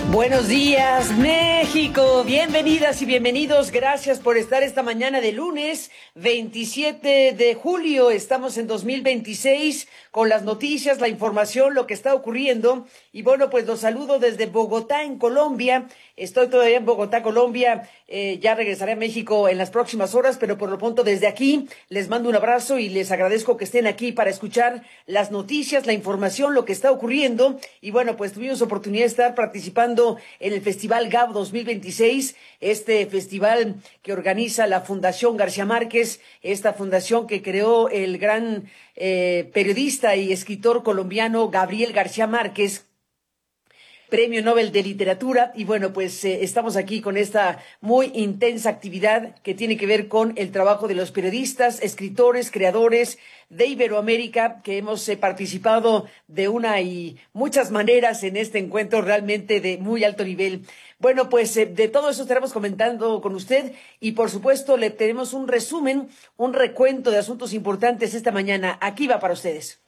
Buenos días, México. Bienvenidas y bienvenidos. Gracias por estar esta mañana de lunes 27 de julio. Estamos en 2026 con las noticias, la información, lo que está ocurriendo. Y bueno, pues los saludo desde Bogotá, en Colombia. Estoy todavía en Bogotá, Colombia. Ya regresaré a México en las próximas horas, pero por lo pronto desde aquí les mando un abrazo y les agradezco que estén aquí para escuchar las noticias, la información, lo que está ocurriendo. Y bueno, pues tuvimos oportunidad de estar participando en el Festival Gabo 2026, este festival que organiza la Fundación García Márquez, esta fundación que creó el gran periodista y escritor colombiano Gabriel García Márquez, Premio Nobel de Literatura. Y bueno, pues estamos aquí con esta muy intensa actividad que tiene que ver con el trabajo de los periodistas, escritores, creadores de Iberoamérica, que hemos participado de una y muchas maneras en este encuentro realmente de muy alto nivel. Bueno, pues de todo eso estaremos comentando con usted y por supuesto le tenemos un resumen, un recuento de asuntos importantes esta mañana. Aquí va para ustedes.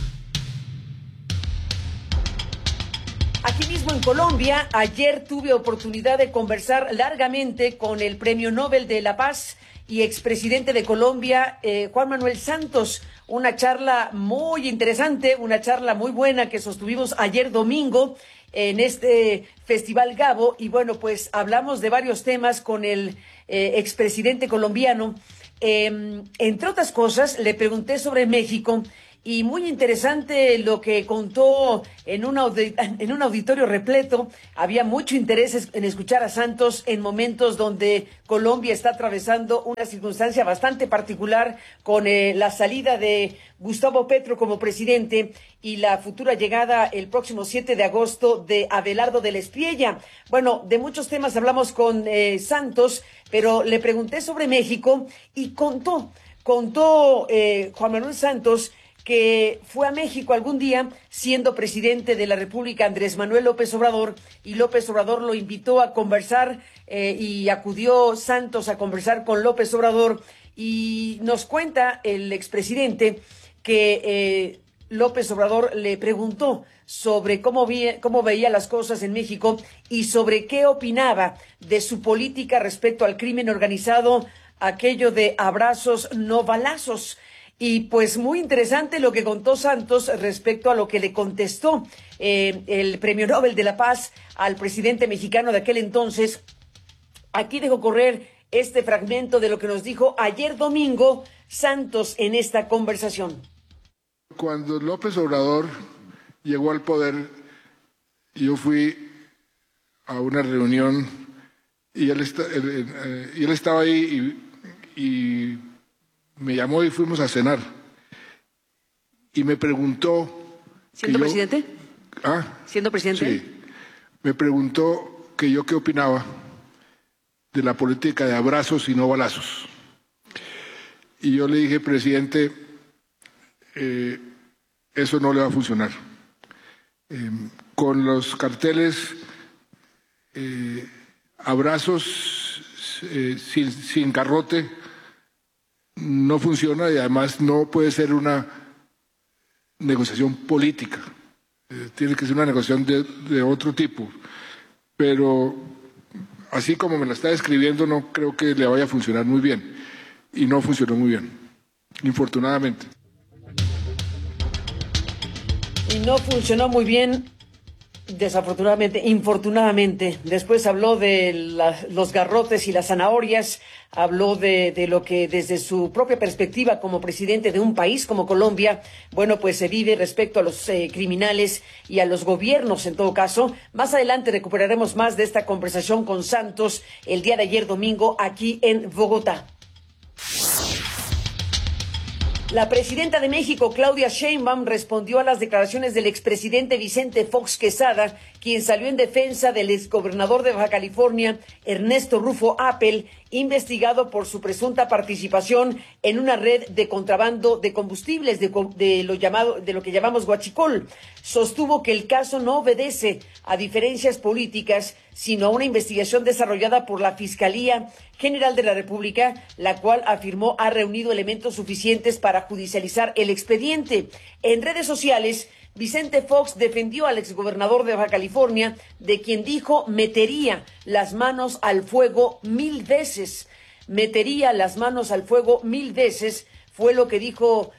Aquí mismo en Colombia, ayer tuve oportunidad de conversar largamente con el Premio Nobel de la Paz y expresidente de Colombia, Juan Manuel Santos. Una charla muy interesante, una charla muy buena que sostuvimos ayer domingo en este Festival Gabo. Y bueno, pues hablamos de varios temas con el expresidente colombiano. Entre otras cosas, le pregunté sobre México. Y muy interesante lo que contó en un auditorio repleto. Había mucho interés en escuchar a Santos en momentos donde Colombia está atravesando una circunstancia bastante particular con la salida de Gustavo Petro como presidente y la futura llegada el próximo 7 de agosto de Abelardo de la Espriella. Bueno, de muchos temas hablamos con Santos, pero le pregunté sobre México y contó Juan Manuel Santos que fue a México algún día siendo presidente de la República Andrés Manuel López Obrador, y López Obrador lo invitó a conversar y acudió Santos a conversar con López Obrador, y nos cuenta el expresidente que López Obrador le preguntó sobre cómo veía las cosas en México y sobre qué opinaba de su política respecto al crimen organizado, aquello de abrazos no balazos. Y pues muy interesante lo que contó Santos respecto a lo que le contestó el Premio Nobel de la Paz al presidente mexicano de aquel entonces. Aquí dejo correr este fragmento de lo que nos dijo ayer domingo Santos en esta conversación. Cuando López Obrador llegó al poder, yo fui a una reunión y él estaba ahí y me llamó y fuimos a cenar. Y me preguntó... ¿Siendo presidente? ¿Siendo presidente? Sí. Me preguntó que yo qué opinaba de la política de abrazos y no balazos. Y yo le dije, presidente, eso no le va a funcionar. Con los carteles, abrazos sin garrote, no funciona, y además no puede ser una negociación política. Tiene que ser una negociación de otro tipo. Pero así como me la está describiendo, no creo que le vaya a funcionar muy bien. Y no funcionó muy bien, infortunadamente. Y no funcionó muy bien, desafortunadamente, infortunadamente. Después habló de los garrotes y las zanahorias, habló de lo que desde su propia perspectiva como presidente de un país como Colombia, bueno, pues se vive respecto a los criminales y a los gobiernos en todo caso. Más adelante recuperaremos más de esta conversación con Santos el día de ayer domingo aquí en Bogotá. La presidenta de México, Claudia Sheinbaum, respondió a las declaraciones del expresidente Vicente Fox Quesada, quien salió en defensa del exgobernador de Baja California, Ernesto Rufo Appel, investigado por su presunta participación en una red de contrabando de combustibles de lo que llamamos huachicol. Sostuvo que el caso no obedece a diferencias políticas, sino a una investigación desarrollada por la Fiscalía General de la República, la cual afirmó ha reunido elementos suficientes para judicializar el expediente. En redes sociales, Vicente Fox defendió al exgobernador de Baja California, de quien dijo metería las manos al fuego 1000 veces. Metería las manos al fuego 1000 veces, fue lo que dijo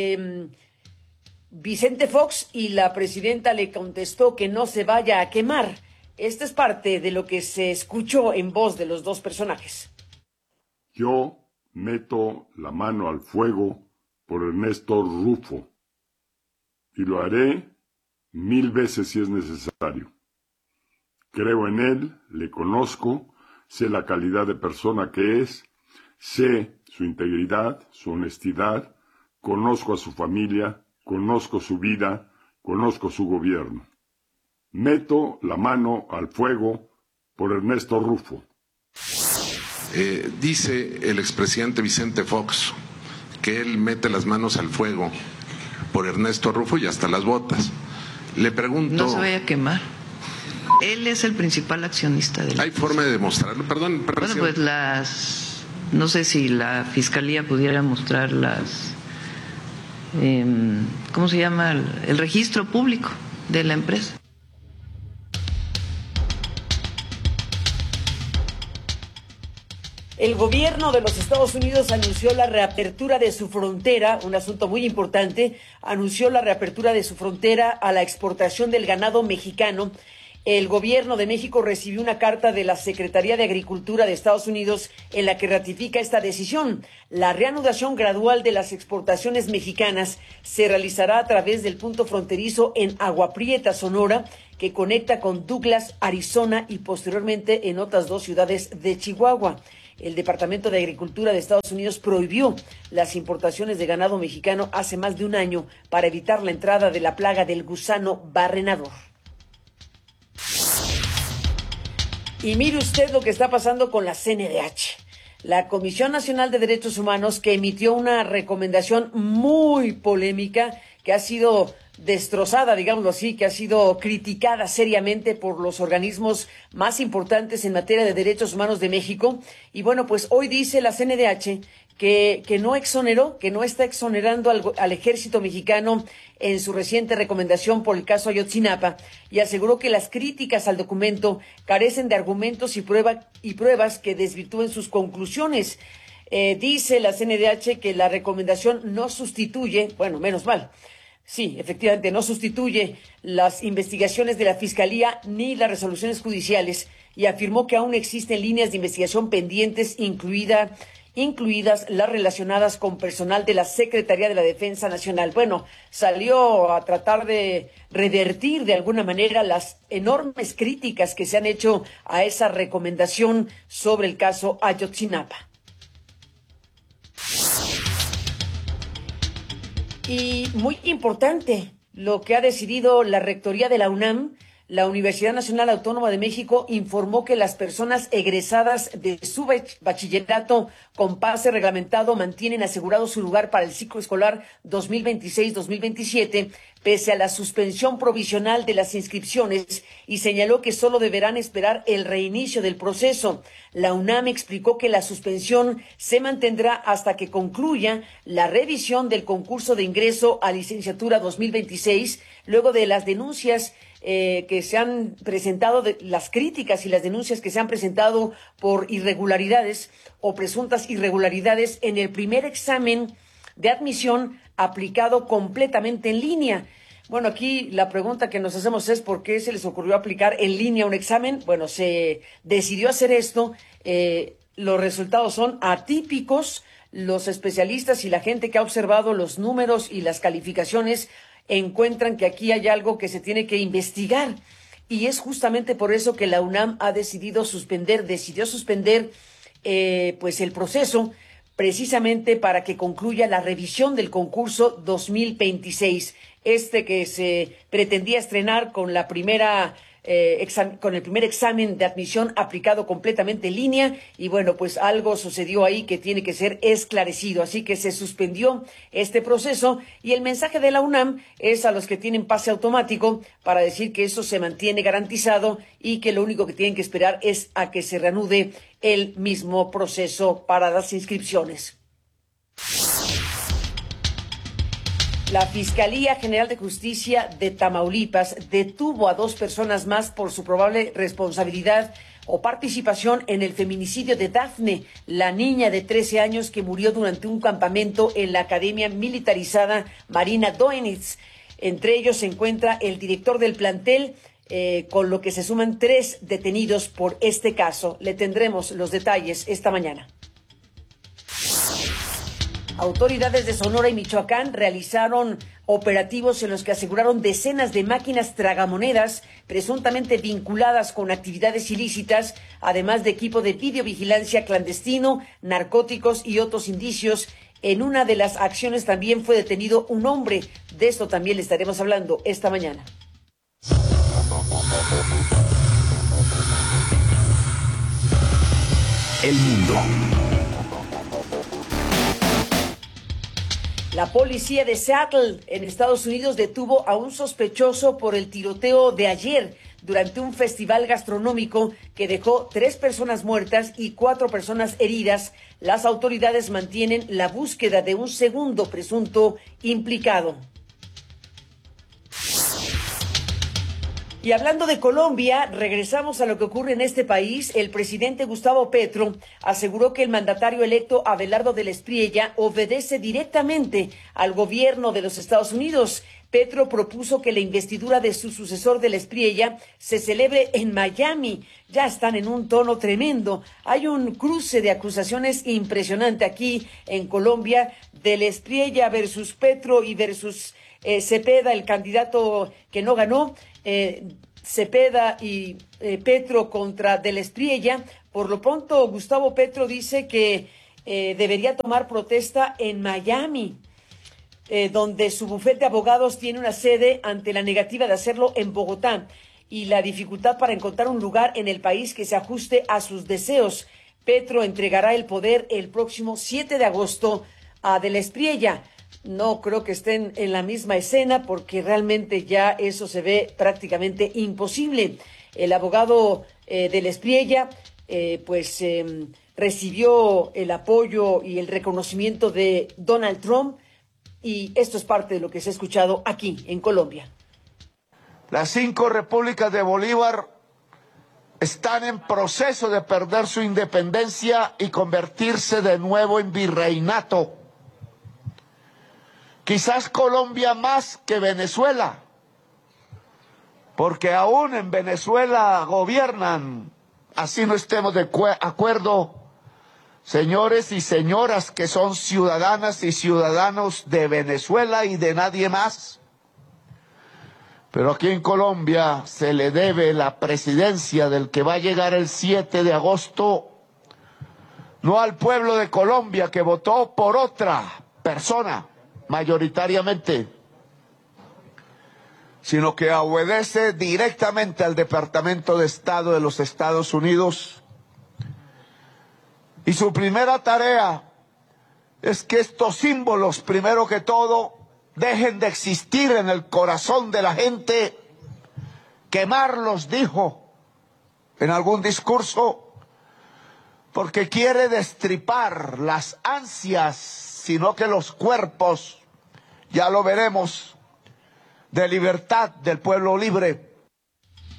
Vicente Fox, y la presidenta le contestó que no se vaya a quemar. Esta es parte de lo que se escuchó en voz de los dos personajes. Yo meto la mano al fuego por Ernesto Rufo y lo haré 1000 veces si es necesario. Creo en él, le conozco, sé la calidad de persona que es, sé su integridad, su honestidad, conozco a su familia, conozco su vida, conozco su gobierno. Meto la mano al fuego por Ernesto Rufo. Dice el expresidente Vicente Fox que él mete las manos al fuego por Ernesto Rufo y hasta las botas. Le pregunto... No se vaya a quemar. Él es el principal accionista del... ¿Hay forma de demostrarlo? Perdón, bueno, pues no sé si la Fiscalía pudiera mostrar ¿cómo se llama? El registro público de la empresa. El gobierno de los Estados Unidos anunció la reapertura de su frontera, un asunto muy importante, anunció la reapertura de su frontera a la exportación del ganado mexicano. El gobierno de México recibió una carta de la Secretaría de Agricultura de Estados Unidos en la que ratifica esta decisión. La reanudación gradual de las exportaciones mexicanas se realizará a través del punto fronterizo en Agua Prieta, Sonora, que conecta con Douglas, Arizona, y posteriormente en otras 2 ciudades de Chihuahua. El Departamento de Agricultura de Estados Unidos prohibió las importaciones de ganado mexicano hace más de un año para evitar la entrada de la plaga del gusano barrenador. Y mire usted lo que está pasando con la CNDH. La Comisión Nacional de Derechos Humanos, que emitió una recomendación muy polémica, que ha sido destrozada, digámoslo así, que ha sido criticada seriamente por los organismos más importantes en materia de derechos humanos de México. Y bueno, pues hoy dice la CNDH que no exoneró, que no está exonerando al ejército mexicano en su reciente recomendación por el caso Ayotzinapa, y aseguró que las críticas al documento carecen de argumentos y pruebas que desvirtúen sus conclusiones. Dice la CNDH que la recomendación no sustituye, bueno, menos mal, sí, efectivamente, no sustituye las investigaciones de la Fiscalía ni las resoluciones judiciales, y afirmó que aún existen líneas de investigación pendientes, incluidas las relacionadas con personal de la Secretaría de la Defensa Nacional. Bueno, salió a tratar de revertir de alguna manera las enormes críticas que se han hecho a esa recomendación sobre el caso Ayotzinapa. Y muy importante lo que ha decidido la Rectoría de la UNAM. La Universidad Nacional Autónoma de México informó que las personas egresadas de su bachillerato con pase reglamentado mantienen asegurado su lugar para el ciclo escolar 2026-2027, pese a la suspensión provisional de las inscripciones, y señaló que solo deberán esperar el reinicio del proceso. La UNAM explicó que la suspensión se mantendrá hasta que concluya la revisión del concurso de ingreso a licenciatura 2026, luego de las denuncias que se han presentado, las críticas y las denuncias que se han presentado por irregularidades o presuntas irregularidades en el primer examen de admisión aplicado completamente en línea. Bueno, aquí la pregunta que nos hacemos es ¿por qué se les ocurrió aplicar en línea un examen? Bueno, se decidió hacer esto, los resultados son atípicos. Los especialistas y la gente que ha observado los números y las calificaciones encuentran que aquí hay algo que se tiene que investigar, y es justamente por eso que la UNAM ha decidió suspender pues el proceso, precisamente para que concluya la revisión del concurso 2026, que se pretendía estrenar con la primera con el primer examen de admisión aplicado completamente en línea. Y bueno, pues algo sucedió ahí que tiene que ser esclarecido, así que se suspendió este proceso, y el mensaje de la UNAM es a los que tienen pase automático para decir que eso se mantiene garantizado y que lo único que tienen que esperar es a que se reanude el mismo proceso para las inscripciones. La Fiscalía General de Justicia de Tamaulipas detuvo a 2 personas más por su probable responsabilidad o participación en el feminicidio de Dafne, la niña de 13 años que murió durante un campamento en la Academia Militarizada Marina Doenitz. Entre ellos se encuentra el director del plantel, con lo que se suman 3 detenidos por este caso. Le tendremos los detalles esta mañana. Autoridades de Sonora y Michoacán realizaron operativos en los que aseguraron decenas de máquinas tragamonedas presuntamente vinculadas con actividades ilícitas, además de equipo de videovigilancia clandestino, narcóticos y otros indicios. En una de las acciones también fue detenido un hombre. De esto también le estaremos hablando esta mañana. El mundo. La policía de Seattle, en Estados Unidos, detuvo a un sospechoso por el tiroteo de ayer durante un festival gastronómico que dejó 3 personas muertas y 4 personas heridas. Las autoridades mantienen la búsqueda de un segundo presunto implicado. Y hablando de Colombia, regresamos a lo que ocurre en este país. El presidente Gustavo Petro aseguró que el mandatario electo Abelardo del Espriella obedece directamente al gobierno de los Estados Unidos. Petro propuso que la investidura de su sucesor del Espriella se celebre en Miami. Ya están en un tono tremendo. Hay un cruce de acusaciones impresionante aquí en Colombia, del Espriella versus Petro y versus Cepeda, el candidato que no ganó. Cepeda y Petro contra del Espriella. Por lo pronto, Gustavo Petro dice que debería tomar protesta en Miami, donde su bufete de abogados tiene una sede, ante la negativa de hacerlo en Bogotá y la dificultad para encontrar un lugar en el país que se ajuste a sus deseos. Petro entregará el poder el próximo 7 de agosto a del Espriella. No creo que estén en la misma escena porque realmente ya eso se ve prácticamente imposible. El abogado del Espriella recibió el apoyo y el reconocimiento de Donald Trump, y esto es parte de lo que se ha escuchado aquí en Colombia. Las 5 repúblicas de Bolívar están en proceso de perder su independencia y convertirse de nuevo en virreinato. Quizás Colombia más que Venezuela, porque aún en Venezuela gobiernan, así no estemos de acuerdo, señores y señoras que son ciudadanas y ciudadanos de Venezuela y de nadie más. Pero aquí en Colombia se le debe la presidencia del que va a llegar el 7 de agosto, no al pueblo de Colombia que votó por otra persona, mayoritariamente, sino que obedece directamente al Departamento de Estado de los Estados Unidos. Y su primera tarea es que estos símbolos, primero que todo, dejen de existir en el corazón de la gente, quemarlos, dijo en algún discurso, porque quiere destripar las ansias, sino que los cuerpos, ya lo veremos, de libertad del pueblo libre.